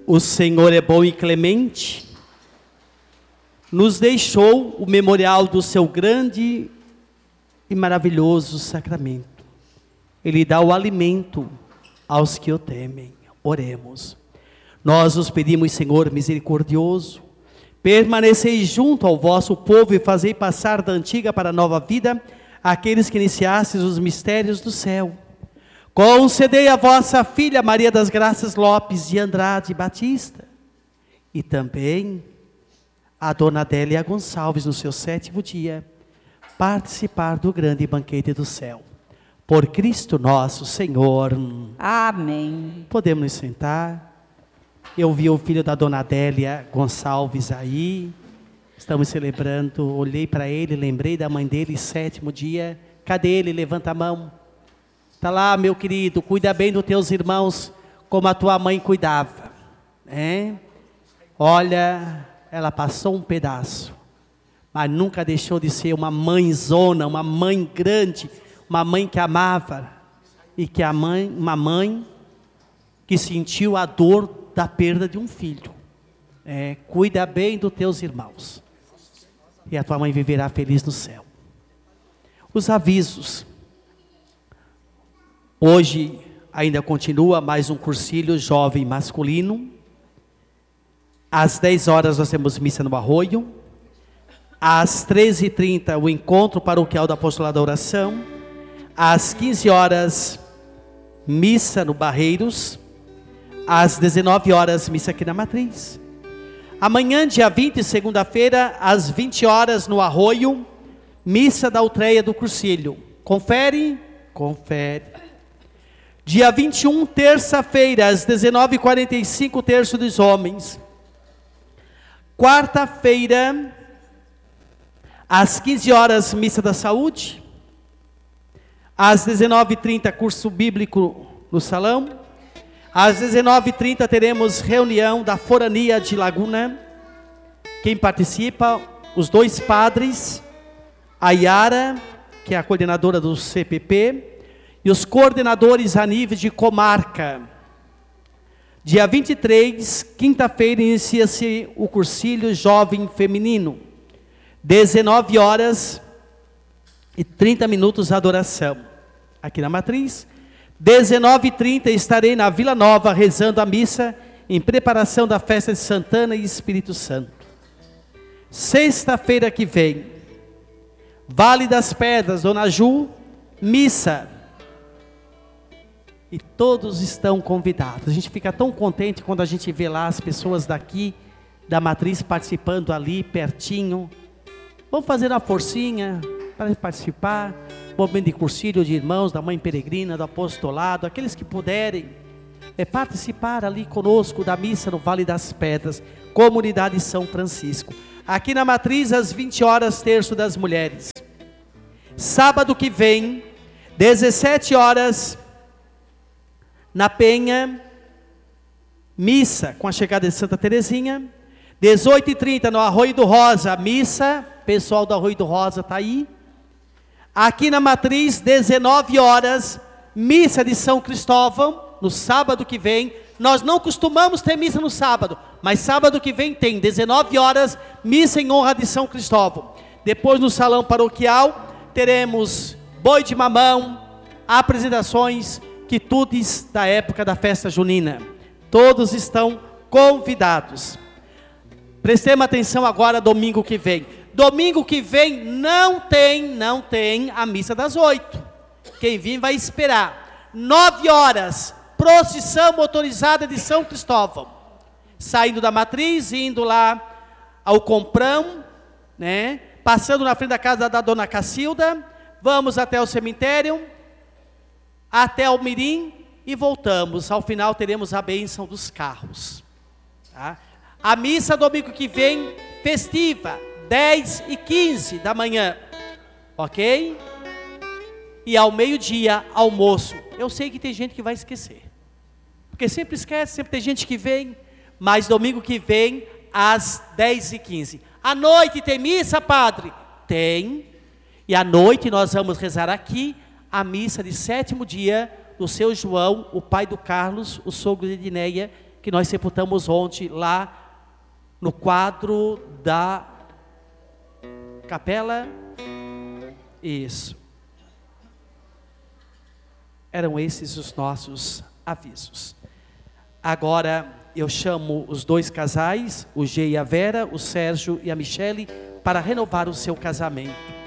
O Senhor é bom e clemente, nos deixou o memorial do seu grande e maravilhoso sacramento. Ele dá o alimento aos que o temem. Oremos. Nós os pedimos, Senhor misericordioso, permanecei junto ao vosso povo e fazei passar da antiga para a nova vida aqueles que iniciastes os mistérios do céu. Concedei a vossa filha Maria das Graças Lopes de Andrade Batista e também a Dona Adélia Gonçalves no seu 7º dia participar do grande banquete do céu. Por Cristo nosso Senhor. Amém. Podemos nos sentar. Eu vi o filho da Dona Adélia Gonçalves aí. Estamos celebrando. Olhei para ele, lembrei da mãe dele, 7º dia. Cadê ele? Levanta a mão. Está lá, meu querido, cuida bem dos teus irmãos, como a tua mãe cuidava. Olha, ela passou um pedaço, mas nunca deixou de ser uma mãezona, uma mãe grande, uma mãe que amava, e que uma mãe que sentiu a dor da perda de um filho. Cuida bem dos teus irmãos, e a tua mãe viverá feliz no céu. Os avisos. Hoje ainda continua mais um cursilho jovem masculino. Às 10 horas nós temos missa no Arroio. Às 13h30 o encontro paroquial do Apostolado da Oração. Às 15 horas missa no Barreiros. Às 19 horas missa aqui na Matriz. Amanhã, dia 20, segunda-feira, às 20 horas no Arroio, missa da Utreia do Cursilho. Confere? Confere. Dia 21, terça-feira, às 19h45, terço dos homens. Quarta-feira, às 15 horas, missa da saúde. Às 19h30, curso bíblico no salão. Às 19h30, teremos reunião da Forania de Laguna. Quem participa? Os 2 padres, a Yara, que é a coordenadora do CPP, e os coordenadores a nível de comarca. Dia 23, quinta-feira, inicia-se o cursilho jovem feminino. 19 horas e 30 minutos adoração. Aqui na Matriz. 19h30 estarei na Vila Nova rezando a missa em preparação da festa de Santana e Espírito Santo. Sexta-feira que vem, Vale das Pedras, Dona Ju, missa. E todos estão convidados. A gente fica tão contente quando a gente vê lá as pessoas daqui, da Matriz, participando ali, pertinho. Vamos fazer uma forcinha para participar. Momento de cursilho de irmãos, da Mãe Peregrina, do Apostolado, aqueles que puderem participar ali conosco da missa no Vale das Pedras, Comunidade São Francisco. Aqui na Matriz, às 20 horas, terço das mulheres. Sábado que vem, 17 horas, na Penha, missa com a chegada de Santa Terezinha. 18h30 no Arroio do Rosa, missa, pessoal do Arroio do Rosa está aí. Aqui na Matriz, 19 horas, missa de São Cristóvão, no sábado que vem. Nós não costumamos ter missa no sábado, mas sábado que vem tem, 19 horas, missa em honra de São Cristóvão. Depois no salão paroquial, teremos boi de mamão, apresentações, quitutes da época da festa junina. Todos estão convidados. Prestemos atenção agora, domingo que vem. Domingo que vem não tem a missa das 8. Quem vir vai esperar. 9 horas, procissão motorizada de São Cristóvão. Saindo da Matriz, indo lá ao Comprão, passando na frente da casa da Dona Cacilda, vamos até o cemitério, até o Mirim e voltamos. Ao final teremos a bênção dos carros. Tá? A missa domingo que vem, festiva, 10h15 da manhã, ok? E ao meio-dia, almoço. Eu sei que tem gente que vai esquecer, porque sempre esquece, sempre tem gente que vem, mas domingo que vem, às 10h15. À noite tem missa, padre? Tem. E à noite nós vamos rezar aqui a missa de 7º dia do seu João, o pai do Carlos, o sogro de Edneia, que nós sepultamos ontem lá no quadro da capela. Isso. Eram esses os nossos avisos. Agora eu chamo os dois casais, o G e a Vera, o Sérgio e a Michele, para renovar o seu casamento.